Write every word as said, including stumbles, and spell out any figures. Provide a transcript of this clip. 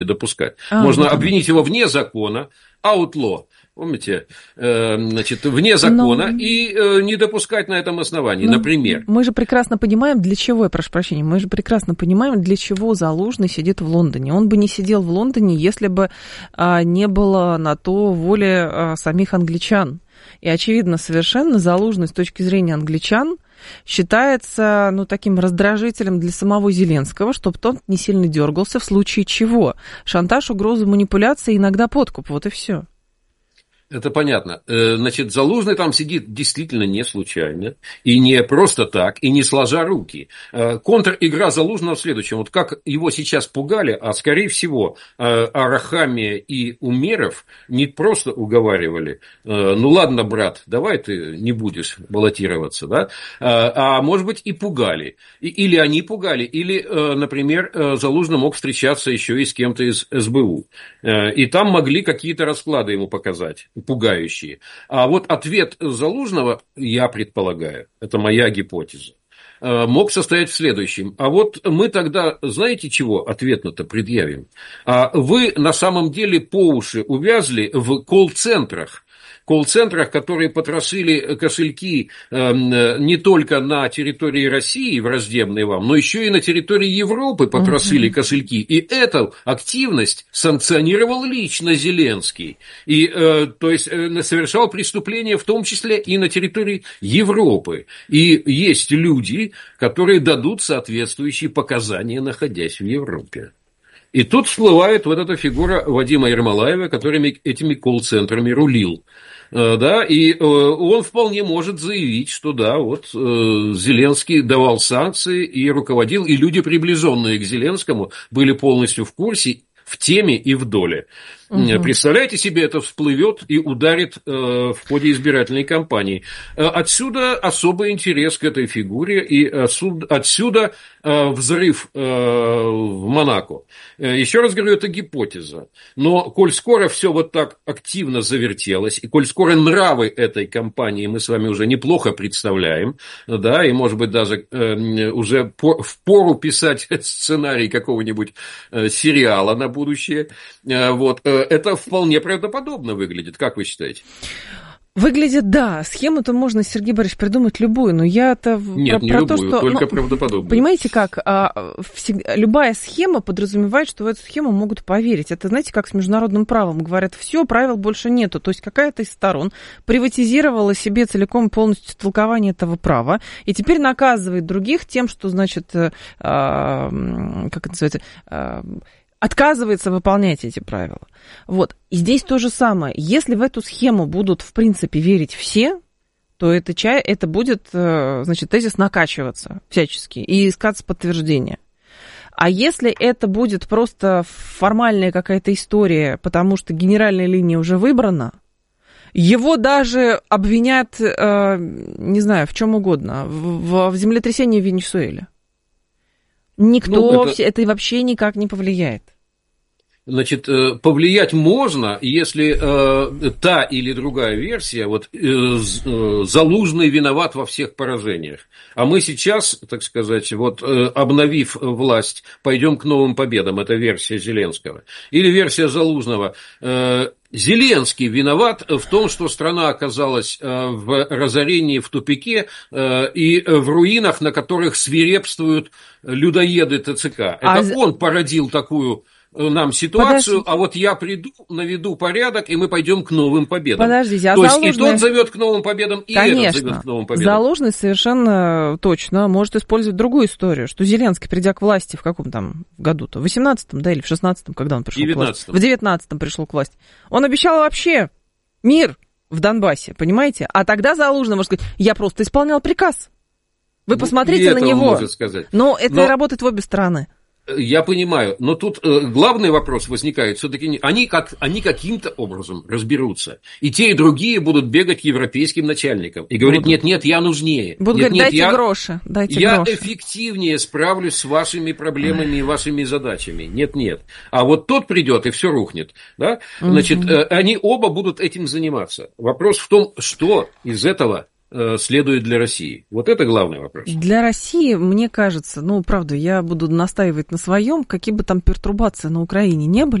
допускать. А, Можно вот обвинить его вне закона, outlaw, помните, э, значит, вне закона, Но... и э, не допускать на этом основании, Но например. Мы же прекрасно понимаем, для чего, я прошу прощения, мы же прекрасно понимаем, для чего Залужный сидит в Лондоне. Он бы не сидел в Лондоне, если бы а, не было на то воли а, самих англичан. И, очевидно, совершенно Залужный с точки зрения англичан считается, ну, таким раздражителем для самого Зеленского, чтобы тот не сильно дергался, в случае чего. Шантаж, угроза, манипуляция, иногда подкуп. Вот и все. Это понятно. Значит, Залужный там сидит действительно не случайно, и не просто так, и не сложа руки. Контр-игра Залужного в следующем. Вот как его сейчас пугали, а скорее всего Арахамия и Умеров не просто уговаривали, ну ладно, брат, давай ты не будешь баллотироваться, да, а может быть и пугали. Или они пугали, или, например, Залужный мог встречаться еще и с кем-то из эс бэ у. И там могли какие-то расклады ему показать. Пугающие. А вот ответ Залужного, я предполагаю, это моя гипотеза, мог состоять в следующем. А вот мы тогда, знаете чего, ответно-то предъявим? А вы на самом деле по уши увязли в колл-центрах. Колл-центрах, которые потрошили кошельки э, не только на территории России, враждебные вам, но еще и на территории Европы потрошили uh-huh. кошельки. И эту активность санкционировал лично Зеленский. И, э, то есть, э, совершал преступления в том числе и на территории Европы. И есть люди, которые дадут соответствующие показания, находясь в Европе. И тут всплывает вот эта фигура Вадима Ермолаева, который этими колл-центрами рулил. Да, и он вполне может заявить, что да, вот Зеленский давал санкции и руководил, и люди, приближенные к Зеленскому, были полностью в курсе, в теме и в доле. Угу. Представляете себе, это всплывет и ударит э, в ходе избирательной кампании. Отсюда особый интерес к этой фигуре и отсюда, отсюда э, взрыв э, в Монако. Еще раз говорю, это гипотеза. Но коль скоро все вот так активно завертелось, и коль скоро нравы этой кампании мы с вами уже неплохо представляем, да, и, может быть, даже э, уже по, впору писать сценарий какого-нибудь э, сериала на будущее, э, вот, э, это вполне правдоподобно выглядит. Как вы считаете? Выглядит, да. Схему-то можно, Сергей Борисович, придумать любую, но я-то Нет, про, не про любую, то, что... только ну, правдоподобную. Понимаете как? А, всегда, любая схема подразумевает, что в эту схему могут поверить. Это, знаете, как с международным правом. Говорят, все, правил больше нету. То есть какая-то из сторон приватизировала себе целиком полностью толкование этого права, и теперь наказывает других тем, что, значит, а, как это называется... А, отказывается выполнять эти правила. Вот. И здесь то же самое. Если в эту схему будут, в принципе, верить все, то это, чай, это будет, значит, тезис накачиваться всячески и искаться подтверждение. А если это будет просто формальная какая-то история, потому что генеральная линия уже выбрана, его даже обвинят, не знаю, в чем угодно, в, в землетрясении в Венесуэле. Никто, ну, это... это вообще никак не повлияет. Значит, повлиять можно, если э, та или другая версия, вот э, э, Залужный виноват во всех поражениях. А мы сейчас, так сказать, вот э, обновив власть, пойдем к новым победам. Это версия Зеленского. Или версия Залужного. Э, Зеленский виноват в том, что страна оказалась в разорении, в тупике и в руинах, на которых свирепствуют людоеды тэ цэ ка. Это а... он породил такую нам ситуацию, Подождите. А вот я приду, наведу порядок, и мы пойдем к новым победам. Подождите, а То Залужный... есть и тот зовет к новым победам, и Конечно. этот зовет к новым победам. Залужный совершенно точно может использовать другую историю, что Зеленский, придя к власти в каком там году-то, в восемнадцатом, да, или в шестнадцатом, когда он пришел девятнадцатом. К власти? В девятнадцатом пришел к власти. Он обещал вообще мир в Донбассе, понимаете? А тогда Залужный может сказать, я просто исполнял приказ. Вы ну, посмотрите на него. Но это Но... работает в обе стороны. Я понимаю, но тут э, главный вопрос возникает, все-таки они, как, они каким-то образом разберутся, и те, и другие будут бегать к европейским начальникам и говорить, нет-нет, я нужнее. Будут нет, говорить, нет, дайте я, гроши, дайте я гроши. эффективнее справлюсь с вашими проблемами и вашими задачами. Нет-нет. А вот тот придет, и все рухнет. Да? Значит, э, они оба будут этим заниматься. Вопрос в том, что из этого следует для России? Вот это главный вопрос. Для России, мне кажется, ну, правда, я буду настаивать на своем, какие бы там пертурбации на Украине не были,